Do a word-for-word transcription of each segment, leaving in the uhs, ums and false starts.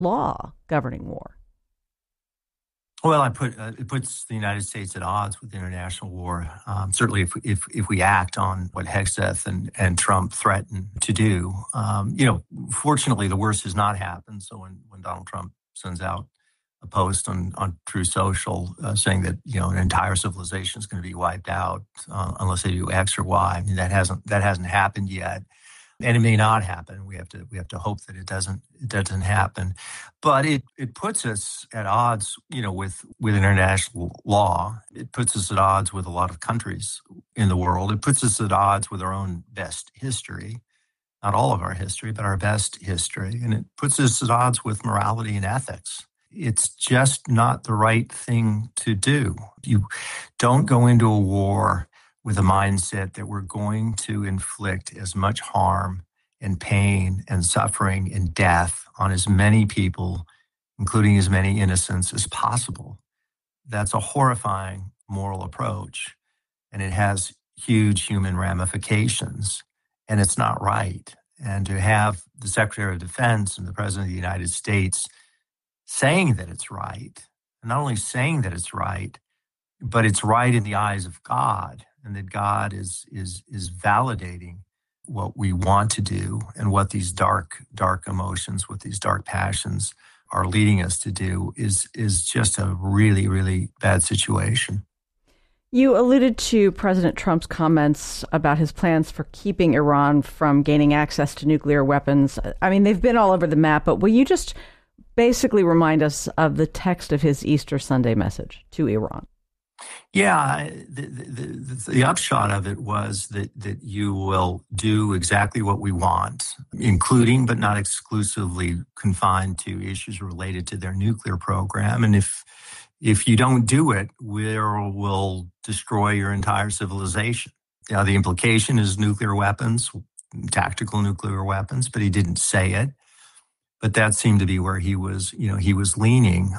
law governing war? Well, I put uh, it puts the United States at odds with international war. Um, certainly, if if if we act on what Hegseth and and Trump threaten to do, um, you know, fortunately, the worst has not happened. So when when Donald Trump sends out a post on on True Social uh, saying that you know an entire civilization is going to be wiped out uh, unless they do X or Y, I mean that hasn't that hasn't happened yet. And it may not happen. We have to we have to hope that it doesn't it doesn't happen. But it, it puts us at odds, you know, with, with international law. It puts us at odds with a lot of countries in the world. It puts us at odds with our own best history, not all of our history, but our best history. And it puts us at odds with morality and ethics. It's just not the right thing to do. You don't go into a war with a mindset that we're going to inflict as much harm and pain and suffering and death on as many people, including as many innocents as possible. That's a horrifying moral approach, and it has huge human ramifications, and it's not right. And to have the Secretary of Defense and the President of the United States saying that it's right, and not only saying that it's right, but it's right in the eyes of God, and that God is is is validating what we want to do and what these dark, dark emotions, what these dark passions are leading us to do is is just a really, really bad situation. You alluded to President Trump's comments about his plans for keeping Iran from gaining access to nuclear weapons. I mean, they've been all over the map, but will you just basically remind us of the text of his Easter Sunday message to Iran? Yeah, the, the, the, the upshot of it was that, that you will do exactly what we want, including but not exclusively confined to issues related to their nuclear program. And if if you don't do it, we will destroy your entire civilization. Now, the implication is nuclear weapons, tactical nuclear weapons, but he didn't say it. But that seemed to be where he was, you know, he was leaning.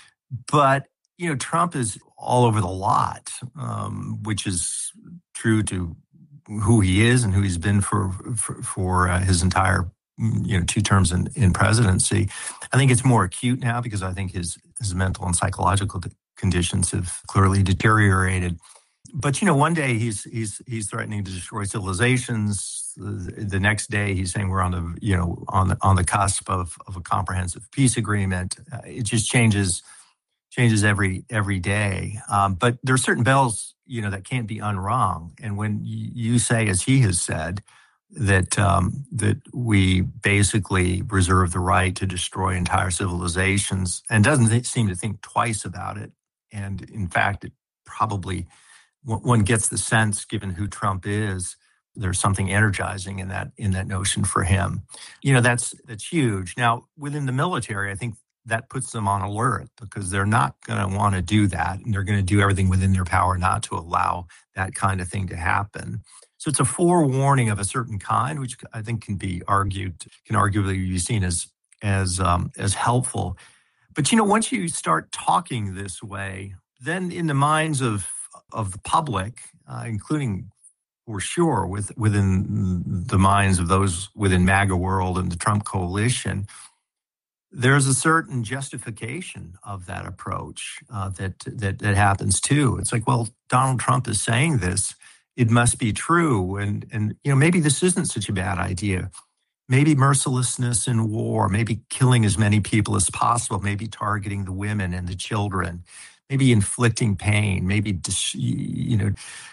But you know, Trump is all over the lot, um, which is true to who he is and who he's been for for, for uh, his entire, you know, two terms in, in presidency. I think it's more acute now because I think his his mental and psychological conditions have clearly deteriorated. But you know, one day he's he's he's threatening to destroy civilizations. The, the next day he's saying we're on the you know on the on the cusp of of a comprehensive peace agreement. Uh, it just changes. changes every every day. Um, but there are certain bells, you know, that can't be unrung. And when you say, as he has said, that um, that we basically reserve the right to destroy entire civilizations and doesn't th- seem to think twice about it. And in fact, it probably, one gets the sense, given who Trump is, there's something energizing in that in that notion for him. You know, that's that's huge. Now, within the military, I think that puts them on alert because they're not going to want to do that. And they're going to do everything within their power not to allow that kind of thing to happen. So it's a forewarning of a certain kind, which I think can be argued, can arguably be seen as, as, um, as helpful. But, you know, once you start talking this way, then in the minds of, of the public, uh, including for sure with, within the minds of those within MAGA world and the Trump coalition, there's a certain justification of that approach uh, that, that that happens too. It's like, well, Donald Trump is saying this; it must be true, and and you know maybe this isn't such a bad idea. Maybe mercilessness in war, maybe killing as many people as possible, maybe targeting the women and the children, maybe inflicting pain, maybe dis- you know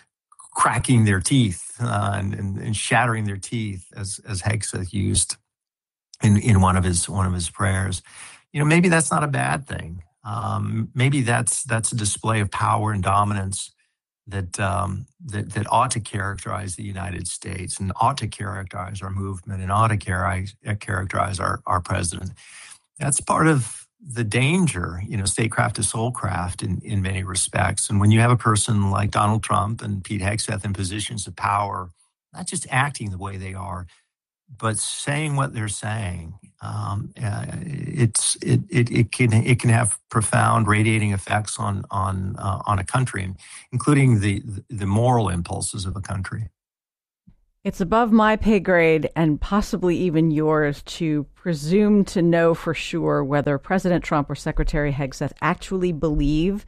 cracking their teeth uh, and, and and shattering their teeth, as as Hegseth used in, in one of his one of his prayers. You know, maybe that's not a bad thing. Um, maybe that's that's a display of power and dominance that um, that that ought to characterize the United States and ought to characterize our movement and ought to char- characterize our, our president. That's part of the danger, you know, statecraft to soulcraft in, in many respects. And when you have a person like Donald Trump and Pete Hegseth in positions of power, not just acting the way they are, but saying what they're saying, um, uh, it's it, it it can it can have profound radiating effects on on uh, on a country, including the the moral impulses of a country. It's above my pay grade and possibly even yours to presume to know for sure whether President Trump or Secretary Hegseth actually believe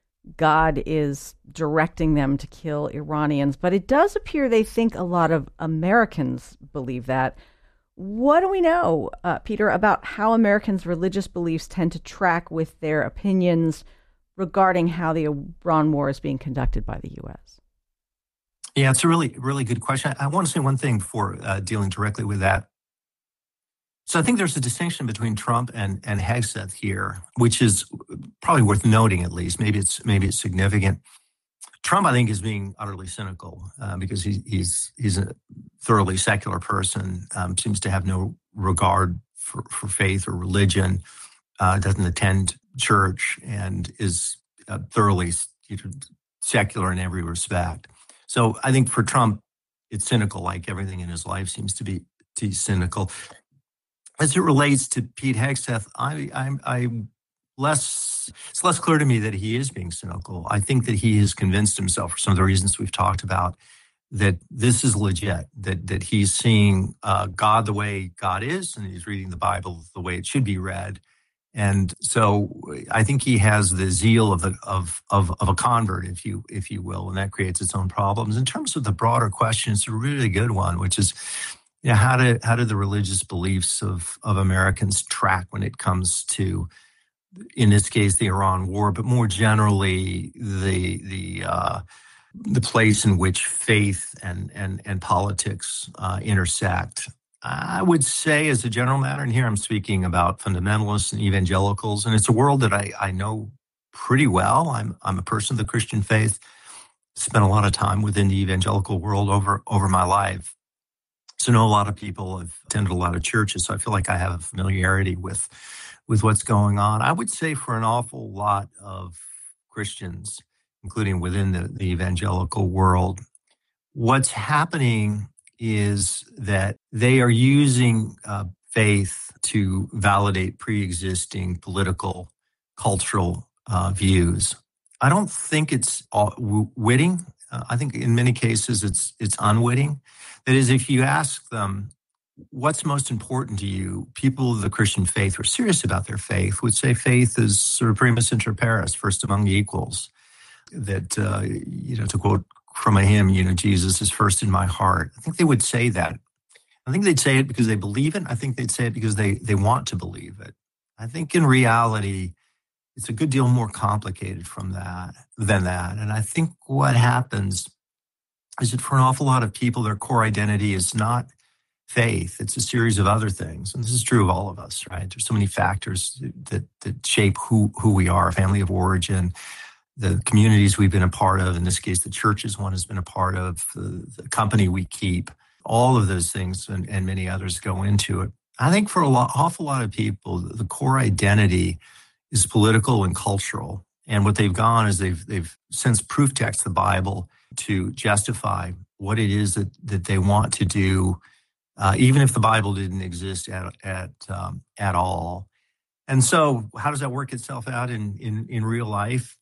God is directing them to kill Iranians. But it does appear they think a lot of Americans believe that. What do we know, uh, Peter, about how Americans' religious beliefs tend to track with their opinions regarding how the Iran war is being conducted by the U S? Yeah, it's a really, really good question. I, I want to say one thing before uh, dealing directly with that. So I think there's a distinction between Trump and, and Hegseth here, which is probably worth noting at least. Maybe it's maybe it's significant. Trump, I think, is being utterly cynical uh, because he, he's he's a thoroughly secular person, um, seems to have no regard for, for faith or religion, uh, doesn't attend church, and is uh, thoroughly you know, secular in every respect. So I think for Trump, it's cynical, like everything in his life seems to be, to be cynical. As it relates to Pete Hegseth, I, I'm, I'm less, it's less clear to me that he is being cynical. I think that he has convinced himself, for some of the reasons we've talked about, that this is legit, that that he's seeing uh, God the way God is, and he's reading the Bible the way it should be read. And so I think he has the zeal of the of of of a convert, if you if you will, and that creates its own problems. In terms of the broader question, it's a really good one, which is, you know, how do how do the religious beliefs of of Americans track when it comes to, in this case, the Iran war, but more generally the the uh, the place in which faith and and and politics uh, intersect. I would say, as a general matter, and here I'm speaking about fundamentalists and evangelicals, and it's a world that I, I know pretty well. I'm I'm a person of the Christian faith, spent a lot of time within the evangelical world over over my life. So know a lot of people, I've attended a lot of churches, so I feel like I have a familiarity with, with what's going on. I would say for an awful lot of Christians, including within the, the evangelical world, what's happening is that they are using uh, faith to validate pre-existing political, cultural uh, views. I don't think it's all witting. Uh, I think in many cases it's it's unwitting. That is, if you ask them, what's most important to you, people of the Christian faith who are serious about their faith would say faith is sort of primus inter pares, first among equals. That, uh, you know, to quote from a hymn, you know, Jesus is first in my heart. I think they would say that. I think they'd say it because they believe it. I think they'd say it because they, they want to believe it. I think in reality, it's a good deal more complicated from that than that. And I think what happens is that for an awful lot of people, their core identity is not faith. It's a series of other things. And this is true of all of us, right? There's so many factors that, that shape who, who we are, family of origin, the communities we've been a part of, in this case, the churches one has been a part of, the, the company we keep, all of those things and, and many others go into it. I think for a lot, awful lot of people, the core identity is political and cultural. And what they've gone is they've they've since proof text the Bible to justify what it is that, that they want to do, uh, even if the Bible didn't exist at at um, at all. And so how does that work itself out in, in, in real life?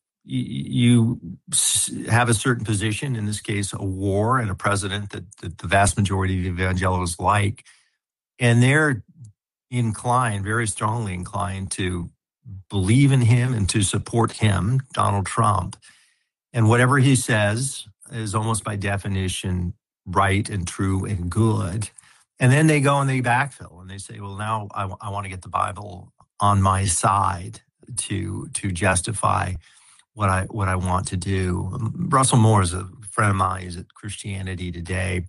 You have a certain position, in this case, a war and a president that, that the vast majority of evangelicals like, and they're inclined, very strongly inclined, to believe in him and to support him, Donald Trump. And whatever he says is almost by definition right and true and good. And then they go and they backfill and they say, well, now I, I want to get the Bible on my side to to justify what I what I want to do. Russell Moore is a friend of mine. He's at Christianity Today,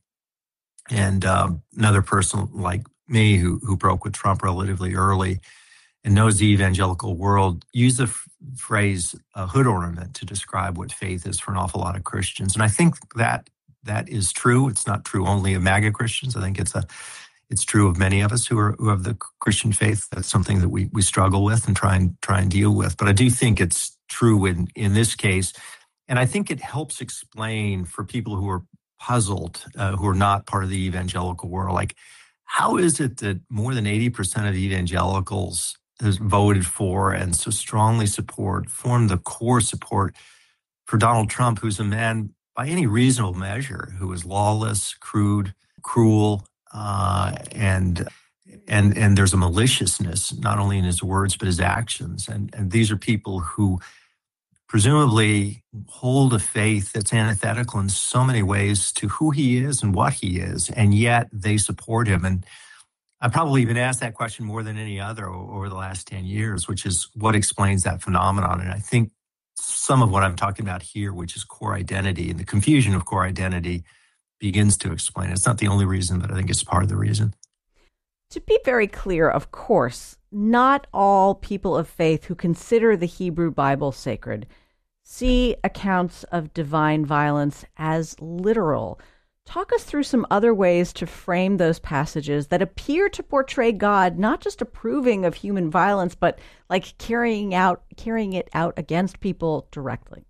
and um, another person like me who who broke with Trump relatively early and knows the evangelical world, used the f- phrase uh, hood ornament to describe what faith is for an awful lot of Christians. And I think that that is true. It's not true only of MAGA Christians. I think it's a it's true of many of us who are who have the Christian faith. That's something that we we struggle with and try and try and deal with. But I do think it's true in, in this case. And I think it helps explain for people who are puzzled, uh, who are not part of the evangelical world, like, how is it that more than eighty percent of evangelicals has voted for and so strongly support, form the core support for Donald Trump, who's a man by any reasonable measure who is lawless, crude, cruel, uh, and and and there's a maliciousness not only in his words but his actions. And and these are people who presumably hold a faith that's antithetical in so many ways to who he is and what he is, and yet they support him. And I've probably been asked that question more than any other over the last ten years, which is what explains that phenomenon. And I think some of what I'm talking about here, which is core identity and the confusion of core identity, begins to explain it. It's not the only reason, but I think it's part of the reason. To be very clear, of course, not all people of faith who consider the Hebrew Bible sacred see accounts of divine violence as literal. Talk us through some other ways to frame those passages that appear to portray God not just approving of human violence, but like carrying out carrying it out against people directly.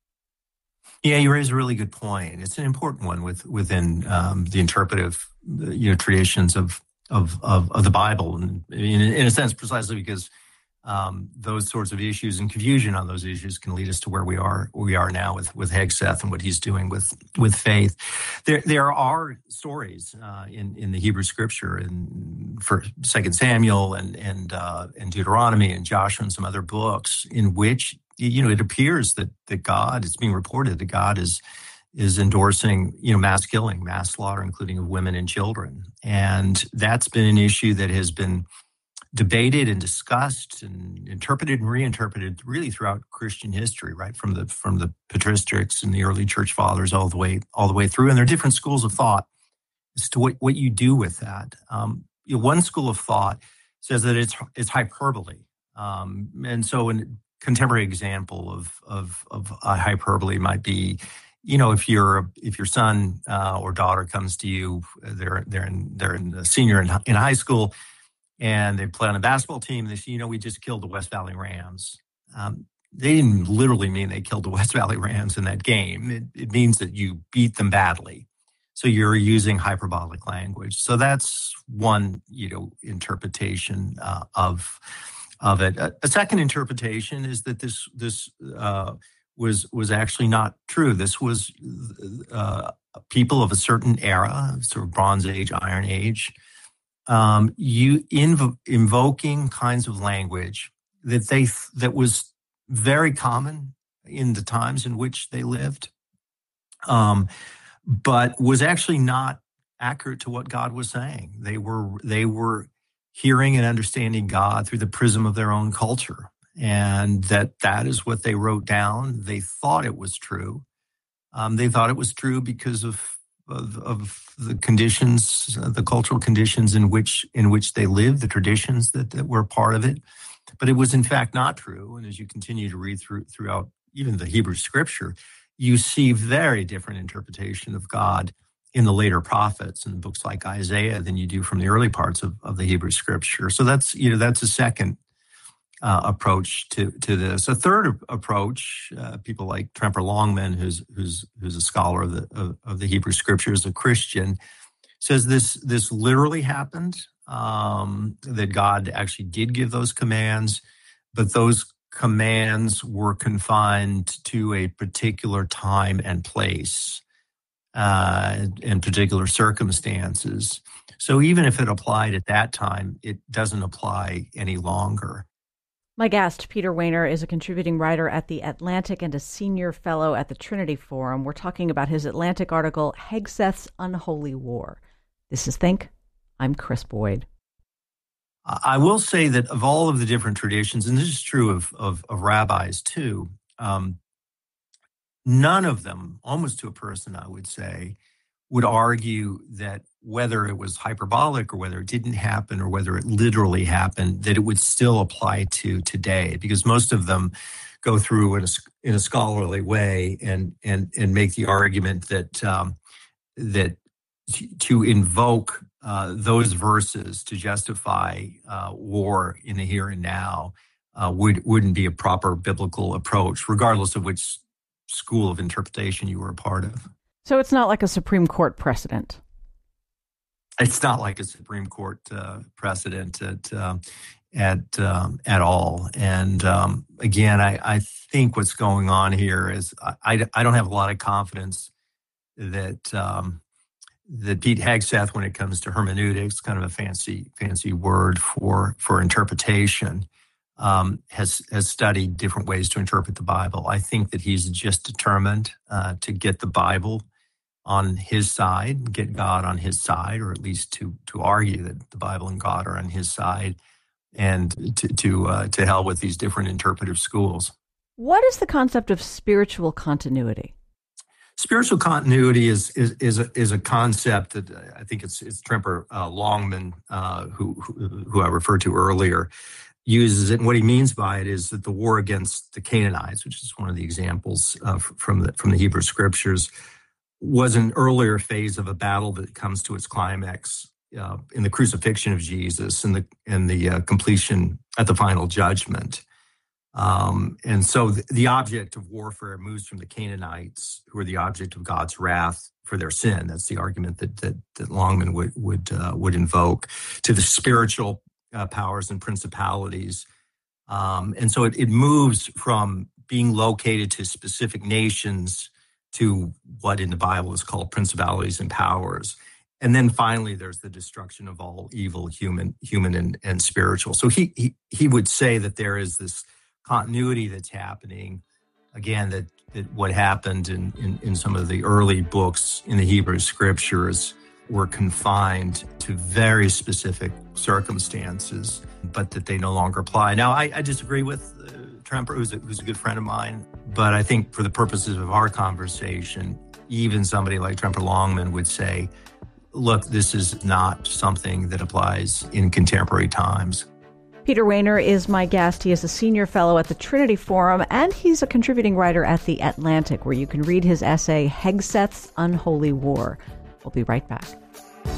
Yeah, you raise a really good point. It's an important one with, within um, the interpretive, you know, traditions of of of, of the Bible, and in, in a sense, precisely because um, those sorts of issues and confusion on those issues can lead us to where we are where we are now with with Hegseth and what he's doing with with faith. There there are stories uh, in in the Hebrew Scripture, in for Second Samuel and and uh, and Deuteronomy and Joshua and some other books in which, you know, it appears that that God, it's being reported that God is is endorsing, you know, mass killing, mass slaughter, including of women and children. And that's been an issue that has been debated and discussed and interpreted and reinterpreted really throughout Christian history, right? From the from the patristics and the early church fathers all the way all the way through. And there are different schools of thought as to what, what you do with that. Um, you know, one school of thought says that it's it's hyperbole. Um, and so a contemporary example of of of a hyperbole might be, you know, if your if your son uh, or daughter comes to you, they're they're in they're in the senior in, in high school, and they play on a basketball team. They say, you know, we just killed the West Valley Rams. Um, they didn't literally mean they killed the West Valley Rams in that game. It, it means that you beat them badly. So you're using hyperbolic language. So that's one, you know, interpretation uh, of of it. A, a second interpretation is that this this. Uh, was was actually not true. This was uh, people of a certain era, sort of Bronze Age, Iron Age, um, you inv- invoking kinds of language that they that was very common in the times in which they lived, um, but was actually not accurate to what God was saying. They were they were hearing and understanding God through the prism of their own culture. And that that is what they wrote down. They thought it was true. Um, they thought it was true because of of, of the conditions, uh, the cultural conditions in which in which they lived, the traditions that, that were a part of it. But it was in fact not true. And as you continue to read through throughout even the Hebrew Scripture, you see very different interpretation of God in the later prophets and books like Isaiah than you do from the early parts of, of the Hebrew Scripture. So that's you know that's a second Uh, approach to to this. A third approach, uh, people like Tremper Longman, who's who's who's a scholar of the of, of the Hebrew Scriptures, a Christian, says this this literally happened. Um, that God actually did give those commands, but those commands were confined to a particular time and place, uh, and particular circumstances. So even if it applied at that time, it doesn't apply any longer. My guest, Peter Wehner, is a contributing writer at The Atlantic and a senior fellow at the Trinity Forum. We're talking about his Atlantic article, Hegseth's Unholy War. This is Think. I'm Chris Boyd. I will say that of all of the different traditions, and this is true of, of, of rabbis too, um, none of them, almost to a person, I would say, would argue that whether it was hyperbolic or whether it didn't happen or whether it literally happened, that it would still apply to today, because most of them go through in a, in a scholarly way and and and make the argument that um, that to invoke uh, those verses to justify uh, war in the here and now uh, would wouldn't be a proper biblical approach, regardless of which school of interpretation you were a part of. So it's not like a Supreme Court precedent. It's not like a Supreme Court uh, precedent at um, at um, at all. And um, again, I, I think what's going on here is I, I don't have a lot of confidence that um, that Pete Hegseth, when it comes to hermeneutics, kind of a fancy fancy word for for interpretation, um, has has studied different ways to interpret the Bible. I think that he's just determined uh, to get the Bible on his side, get God on his side, or at least to to argue that the Bible and God are on his side, and to to uh, to hell with these different interpretive schools. What is the concept of spiritual continuity? Spiritual continuity is is is a, is a concept that I think it's it's Tremper uh, Longman, uh, who, who who I referred to earlier, uses it. And what he means by it is that the war against the Canaanites, which is one of the examples uh, from the from the Hebrew Scriptures, was an earlier phase of a battle that comes to its climax uh, in the crucifixion of Jesus and the and the uh, completion at the final judgment. Um, and so the, the object of warfare moves from the Canaanites, who are the object of God's wrath for their sin. That's the argument that that, that Longman would would uh, would invoke, to the spiritual uh, powers and principalities. Um, and so it, it moves from being located to specific nations to what in the Bible is called principalities and powers. And then finally, there's the destruction of all evil, human, human and, and spiritual. So he, he he would say that there is this continuity that's happening, again, that, that what happened in, in, in some of the early books in the Hebrew Scriptures were confined to very specific circumstances, but that they no longer apply. Now, I, I disagree with uh, Tremper, who's a, who's a good friend of mine, but I think for the purposes of our conversation, even somebody like Tremper Longman would say, look, this is not something that applies in contemporary times. Peter Wehner is my guest. He is a senior fellow at the Trinity Forum, and he's a contributing writer at The Atlantic, where you can read his essay, Hegseth's Unholy War. We'll be right back.